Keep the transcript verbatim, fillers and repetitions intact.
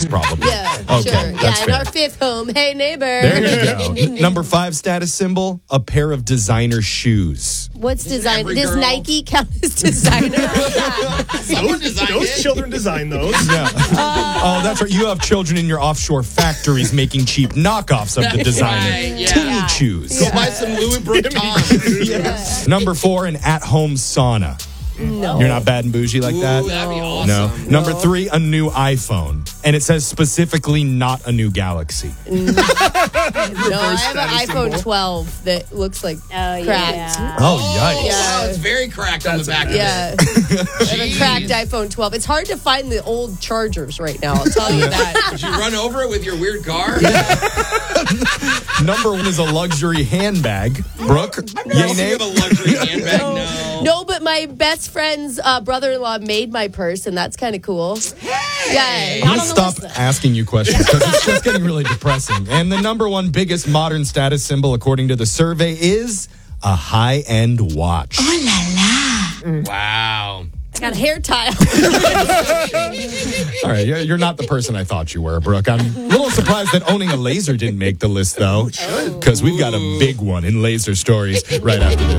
house, probably. Yeah, Okay, sure. that's Yeah, fair. in our fifth home. Hey, neighbor. There you go. Number five status symbol, a pair of designer shoes. What's design? every Does girl- Nike count as designer? Someone designed Those it. children design those. Yeah. oh, that's right. You have children in your offshore factories making cheap knockoffs of the That's designer. right, yeah. Timmy Yeah. Choos. Go buy some Louis Vuitton. Yeah. Number four, an at-home sauna. No. You're not bad and bougie like that? Ooh, that'd be awesome. No. Number three, a new iPhone. And it says specifically not a new Galaxy. No, I have an status iPhone symbol. twelve that looks like Oh, cracked. yeah. Oh, Oh, yikes. wow, it's very cracked on the back Yeah. of it. I have a cracked Jeez. iPhone twelve. It's hard to find the old chargers right now, I'll tell you that. Did you run over it with your weird car? Number one is a luxury handbag. Brooke, I yay, don't nay? have a luxury handbag, no. No, but my best friend's uh, brother-in-law made my purse, and that's kind of cool. Yeah. I'm not going on to the stop list. asking you questions because it's just getting really depressing. And the number one biggest modern status symbol, according to the survey, is a high-end watch. Wow. I got a hair tie. All right, you're you're not the person I thought you were, Brooke. I'm a little surprised that owning a laser didn't make the list, though, because we've got a big one in laser stories right after this.